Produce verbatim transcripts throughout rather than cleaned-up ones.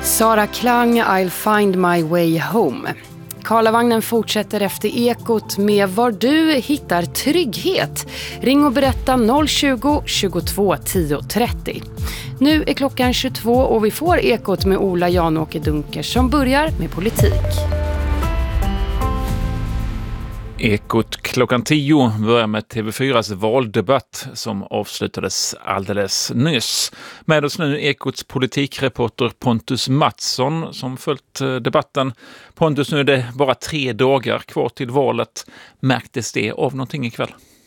Sara Klang, I'll find my way home. Karlavagnen fortsätter efter Ekot med var du hittar trygghet. Ring och berätta noll tjugo, tjugotvå, tio, trettio. Nu är klockan tjugotvå och vi får Ekot med Ola Janåker Dunkers som börjar med politik. Ekot klockan tio börjar med T V fyras valdebatt som avslutades alldeles nyss. Med oss nu Ekots politikreporter Pontus Mattsson som följt debatten. Pontus, nu är det bara tre dagar kvar till valet. Märktes det av någonting ikväll?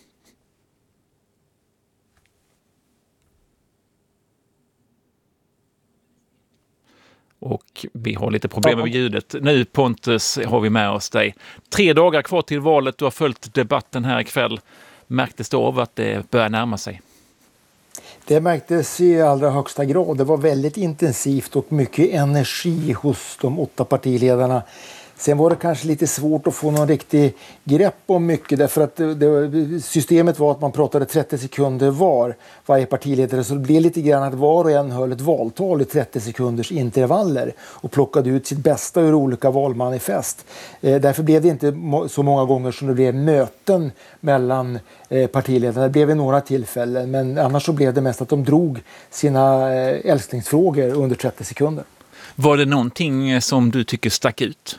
Och vi har lite problem med ljudet. Nu Pontus har vi med oss dig. Tre dagar kvar till valet. Du har följt debatten här ikväll. Märktes det av att det börjar närma sig? Det märktes i allra högsta grad. Det var väldigt intensivt och mycket energi hos de åtta partiledarna. Sen var det kanske lite svårt att få någon riktig grepp om mycket därför att det, det, systemet var att man pratade trettio sekunder var varje partiledare, så det blev lite grann att var och en höll ett valtal i trettio sekunders intervaller och plockade ut sitt bästa ur olika valmanifest. Eh, därför blev det inte må- så många gånger som det blev möten mellan eh, partiledarna. Det blev i några tillfällen, men annars så blev det mest att de drog sina eh, älsklingsfrågor under trettio sekunder. Var det någonting som du tycker stack ut?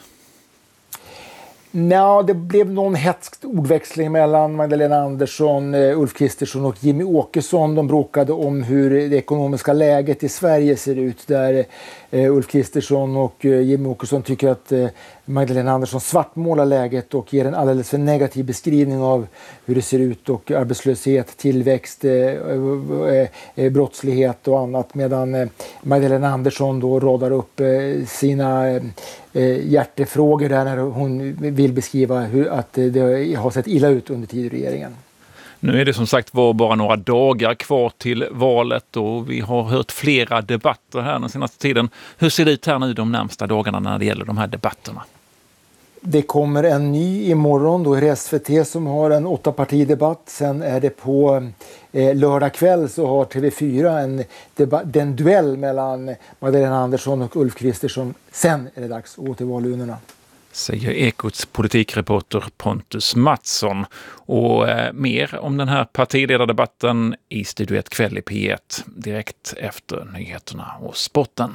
Ja, det blev någon hetsk ordväxling mellan Magdalena Andersson, Ulf Kristersson och Jimmy Åkesson. De bråkade om hur det ekonomiska läget i Sverige ser ut, där eh, Ulf Kristersson och eh, Jimmy Åkesson tycker att eh, Magdalena Andersson svartmålar läget och ger en alldeles för negativ beskrivning av hur det ser ut, och arbetslöshet, tillväxt, eh, eh, eh, brottslighet och annat, medan eh, Magdalena Andersson då radar upp eh, sina eh, hjärtefrågor där när hon vill beskriva hur att det har sett illa ut under tid i regeringen. Nu är det som sagt var bara några dagar kvar till valet och vi har hört flera debatter här den senaste tiden. Hur ser det ut här nu de närmsta dagarna när det gäller de här debatterna? Det kommer en ny imorgon, då är det S V T som har en åttapartidebatt. Sen är det på eh, lördag kväll så har T V fyra en debatt, den duell mellan Magdalena Andersson och Ulf Kristersson. Sen är det dags att gå till valurnorna. Säger Ekots politikreporter Pontus Mattsson. Och eh, mer om den här partiledardebatten i Studio ett kväll i P ett direkt efter nyheterna och sporten.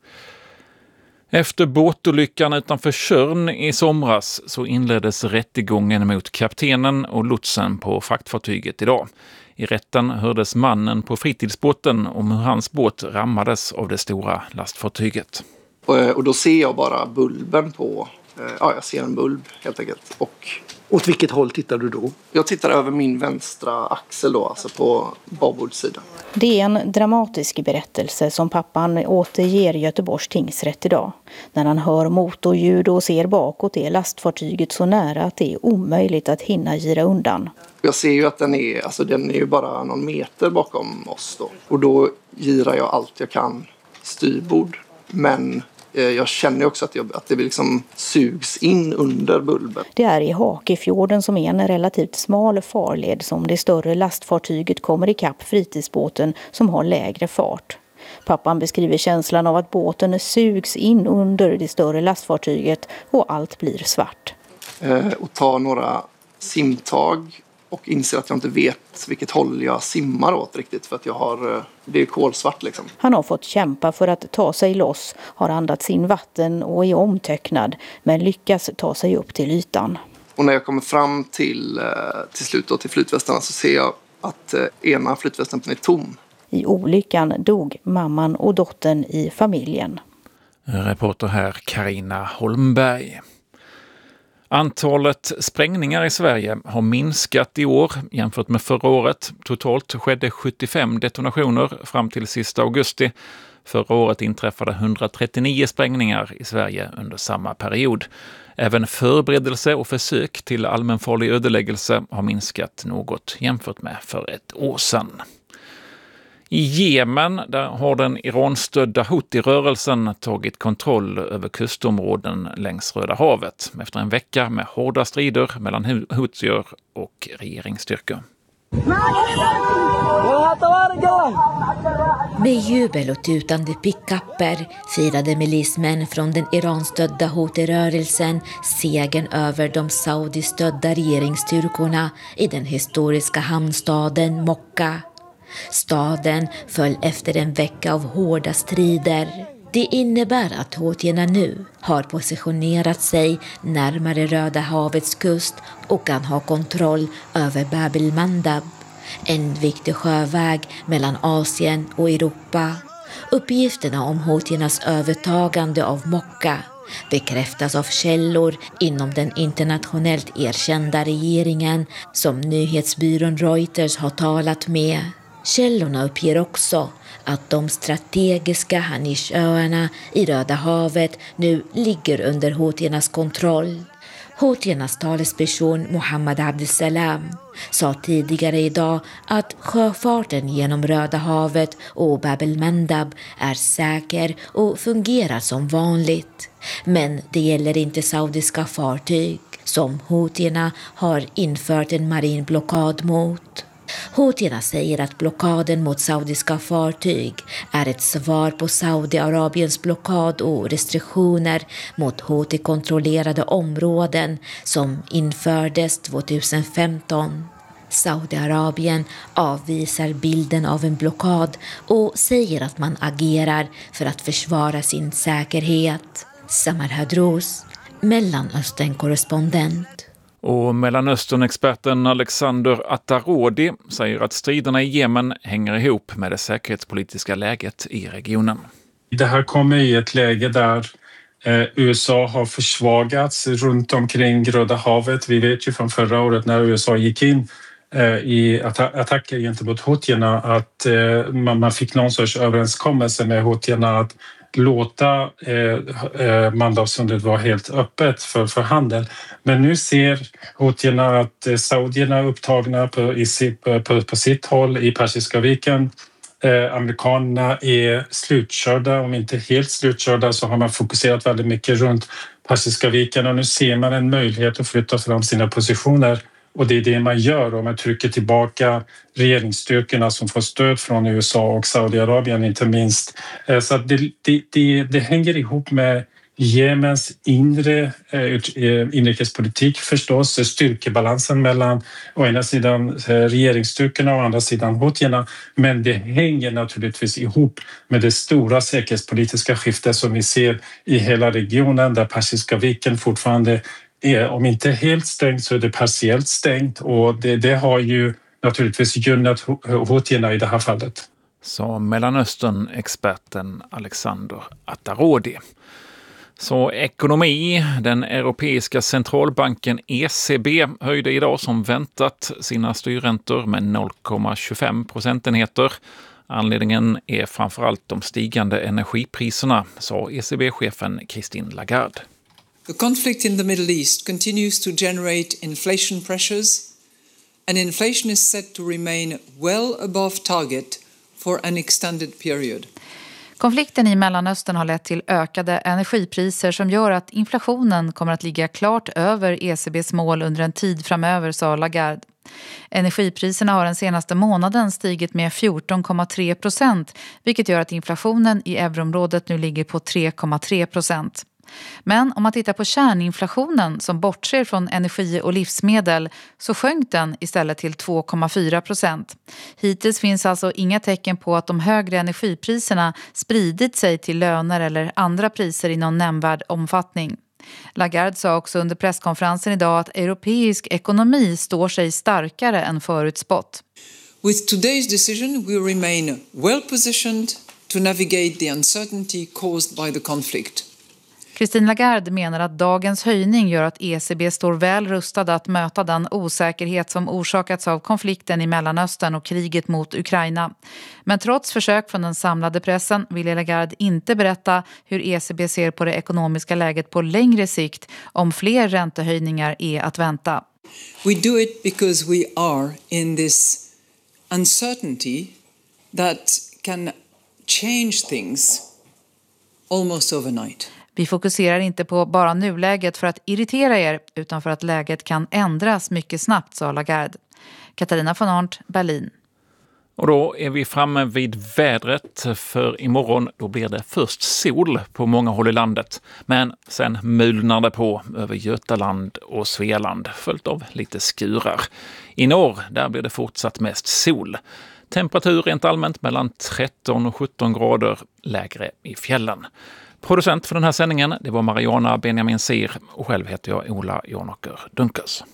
Efter båtolyckan utanför Tjörn i somras så inleddes rättegången mot kaptenen och lotsen på fraktfartyget idag. I rätten hördes mannen på fritidsbåten om hur hans båt rammades av det stora lastfartyget. Och då ser jag bara bulben på, ja jag ser en bulb helt enkelt. Och åt vilket håll tittar du då? Jag tittar över min vänstra axel då, alltså på babordssidan. Det är en dramatisk berättelse som pappan återger Göteborgs tingsrätt idag. När han hör motorljud och ser bakåt är lastfartyget så nära att det är omöjligt att hinna gira undan. Jag ser ju att den är, alltså den är ju bara någon meter bakom oss då. Och då girar jag allt jag kan styrbord. Men jag känner också att, jag, att det liksom sugs in under bulben. Det är i Hakefjorden som är en relativt smal farled som det större lastfartyget kommer i kapp fritidsbåten som har lägre fart. Pappan beskriver känslan av att båten sugs in under det större lastfartyget och allt blir svart. Eh, och ta några simtag och inser att jag inte vet vilket håll jag simmar åt riktigt för att jag har, det är kolsvart liksom. Han har fått kämpa för att ta sig loss, har andats in vatten och är omtöcknad men lyckas ta sig upp till ytan. Och när jag kommer fram till, till slut då, till flytvästarna så ser jag att ena flytvästen är tom. I olyckan dog mamman och dottern i familjen. Reporter här Carina Holmberg. Antalet sprängningar i Sverige har minskat i år jämfört med förra året. Totalt skedde sjuttiofem detonationer fram till sista augusti. Förra året inträffade etthundratrettionio sprängningar i Sverige under samma period. Även förberedelse och försök till allmänfarlig ödeläggelse har minskat något jämfört med för ett år sedan. I Jemen där har den Iran-stödda Houthi-rörelsen tagit kontroll över kustområden längs Röda havet efter en vecka med hårda strider mellan Houthier och regeringsstyrkor. Med jubel och tutande pickapper firade milismän från den Iran-stödda Houthi-rörelsen segern över de Saudi-stödda regeringsstyrkorna i den historiska hamnstaden Mokka. Staden föll efter en vecka av hårda strider. Det innebär att houtierna nu har positionerat sig närmare Röda havets kust och kan ha kontroll över Bab el-Mandab, en viktig sjöväg mellan Asien och Europa. Uppgifterna om houtiernas övertagande av Mokka bekräftas av källor inom den internationellt erkända regeringen som nyhetsbyrån Reuters har talat med. Källorna uppger också att de strategiska Hanish-öarna i Röda havet nu ligger under houtiernas kontroll. Houtiernas talesperson Mohammed Abdessalam sa tidigare idag att sjöfarten genom Röda havet och Bab el-Mandab är säker och fungerar som vanligt. Men det gäller inte saudiska fartyg som houtierna har infört en marin blockad mot. Houtierna säger att blockaden mot saudiska fartyg är ett svar på Saudiarabiens blockad och restriktioner mot Houthi-kontrollerade områden som infördes tjugohundrafemton. Saudiarabien avvisar bilden av en blockad och säger att man agerar för att försvara sin säkerhet. Samar Hadrous, Mellanöstern-korrespondent. Och Mellanöstern-experten Alexander Atarodi säger att striderna i Jemen hänger ihop med det säkerhetspolitiska läget i regionen. Det här kommer i ett läge där eh, U S A har försvagats runt omkring Röda havet. Vi vet ju från förra året när U S A gick in eh, i atta- attacker gentemot houtierna att eh, man, man fick någon sorts överenskommelse med houtierna att låta eh, eh, Mandabsundet vara helt öppet för, för handel. Men nu ser houtierna att eh, saudierna är upptagna på, i, på, på sitt håll i Persiska viken. Eh, amerikanerna är slutkörda, om inte helt slutkörda så har man fokuserat väldigt mycket runt Persiska viken och nu ser man en möjlighet att flytta fram sina positioner. Och det är det man gör och man trycker tillbaka regeringsstyrkorna som får stöd från U S A och Saudiarabien inte minst. Så att det, det, det, det hänger ihop med Jemens inre inrikespolitik förstås, styrkebalansen mellan å ena sidan regeringsstyrkorna och å andra sidan houtierna. Men det hänger naturligtvis ihop med det stora säkerhetspolitiska skiftet som vi ser i hela regionen där Persiska viken fortfarande är, om inte helt stängt så är det partiellt stängt och det, det har ju naturligtvis gynnat houtierna i det här fallet. Så Mellanöstern-experten Alexander Atarodi. Så ekonomi, den europeiska centralbanken E C B höjde idag som väntat sina styrräntor med noll komma tjugofem procentenheter. Anledningen är framförallt de stigande energipriserna, sa E C B-chefen Christine Lagarde. The conflict in the Middle East continues to generate inflation pressures, and inflation is set to remain well above target for an extended period. Konflikten i Mellanöstern har lett till ökade energipriser som gör att inflationen kommer att ligga klart över E C B:s mål under en tid framöver, sa Lagarde. Energipriserna har den senaste månaden stigit med fjorton komma tre procent, vilket gör att inflationen i euroområdet nu ligger på tre komma tre procent. Men om man tittar på kärninflationen som bortser från energi och livsmedel så sjönk den istället till två komma fyra procent. Hittills finns alltså inga tecken på att de högre energipriserna spridit sig till löner eller andra priser i någon nämnvärd omfattning. Lagarde sa också under presskonferensen idag att europeisk ekonomi står sig starkare än förutspått. With today's decision we remain well positioned to navigate the uncertainty caused by the conflict. Christine Lagarde menar att dagens höjning gör att E C B står väl rustad att möta den osäkerhet som orsakats av konflikten i Mellanöstern och kriget mot Ukraina. Men trots försök från den samlade pressen vill Lagarde inte berätta hur E C B ser på det ekonomiska läget på längre sikt om fler räntehöjningar är att vänta. We do it because we are in this uncertainty that can change things almost overnight. Vi fokuserar inte på bara nuläget för att irritera er utan för att läget kan ändras mycket snabbt, sa Lagarde. Katarina von Arndt, Berlin. Och då är vi framme vid vädret, för imorgon då blir det först sol på många håll i landet. Men sen mulnar det på över Götaland och Svealand, följt av lite skurar. I norr där blir det fortsatt mest sol. Temperatur rent allmänt mellan tretton och sjutton grader, lägre i fjällen. Producent för den här sändningen det var Mariana Benjamin Sir och själv heter jag Ola Jonåker Dunkers.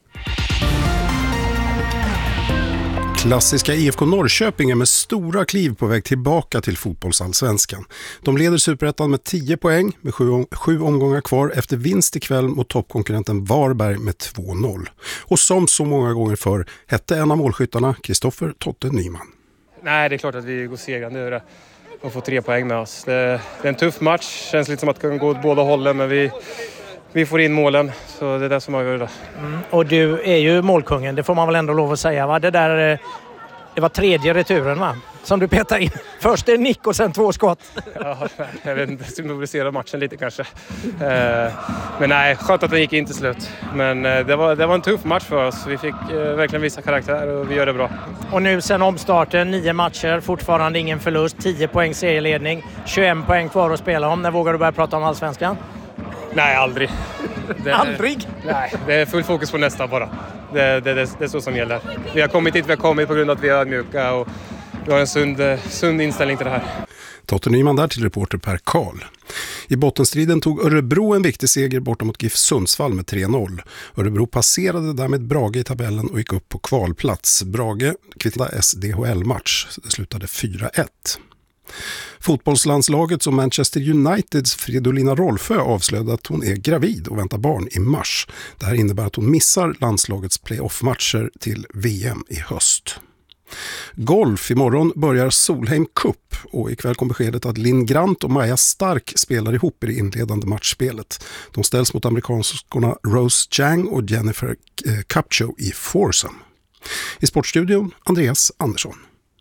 Klassiska I F K Norrköping är med stora kliv på väg tillbaka till fotbollsallsvenskan. De leder Superettan med tio poäng med sju, om, sju omgångar kvar efter vinst ikväll mot toppkonkurrenten Varberg med två noll. Och som så många gånger förr hette en av målskyttarna Kristoffer Totte Nyman. Nej, det är klart att vi går segrande över det och får tre poäng med oss. Det, det är en tuff match, känns lite som att det kan gå åt båda hållen, men vi... Vi får in målen, så det är det som avgör det. Mm. Och du är ju målkungen, det får man väl ändå lov att säga, va? Det där, det var tredje returen, va? Som du petar in. Först en nick och sen två skott. Ja, jag vet inte, symboliserar matchen lite kanske. Men nej, skönt att den gick in till slut. Men det var, det var en tuff match för oss. Vi fick verkligen visa karaktär och vi gör det bra. Och nu sen omstarten, nio matcher, fortfarande ingen förlust, tio poäng serieledning, tjugoett poäng kvar att spela om. När vågar du börja prata om allsvenskan? Nej, aldrig. Det, aldrig? Nej, det är full fokus på nästa bara. Det, det, det, det är så som gäller. Vi har kommit hit, vi har kommit på grund av att vi är mjuka och vi har en sund, sund inställning till det här. Totte Nyman där till reporter Per Karl. I bottenstriden tog Örebro en viktig seger borta mot GIF Sundsvall med tre noll. Örebro passerade därmed Brage i tabellen och gick upp på kvalplats. Brage kvittade S D H L-match. Det slutade fyra ett. Fotbollslandslagets och Manchester Uniteds Fridolina Rolfö avslöjade att hon är gravid och väntar barn i mars. Det här innebär att hon missar landslagets playoff-matcher till V M i höst. Golf, imorgon börjar Solheim Cup och ikväll kom beskedet att Linn Grant och Maja Stark spelar ihop i det inledande matchspelet. De ställs mot amerikanskorna Rose Chang och Jennifer Capcho i foursome. I Sportstudion, Andreas Andersson.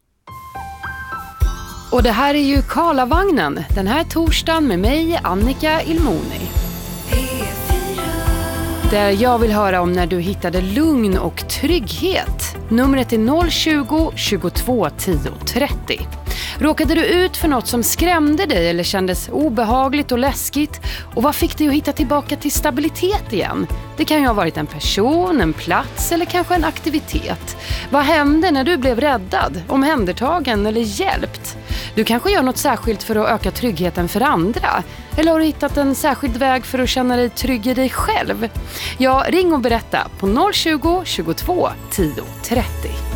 Och det här är ju Karlavagnen, den här torsdagen med mig, Annika Ilmoni. Där jag vill höra om när du hittade lugn och trygghet. Numret är noll tjugo, tjugotvå, tio, trettio. Råkade du ut för något som skrämde dig eller kändes obehagligt och läskigt? Och vad fick dig att hitta tillbaka till stabilitet igen? Det kan ju ha varit en person, en plats eller kanske en aktivitet. Vad hände när du blev räddad, omhändertagen eller hjälpt? Du kanske gör något särskilt för att öka tryggheten för andra. Eller har du hittat en särskild väg för att känna dig trygg i dig själv? Ja, ring och berätta på noll tjugo, tjugotvå, tio, trettio.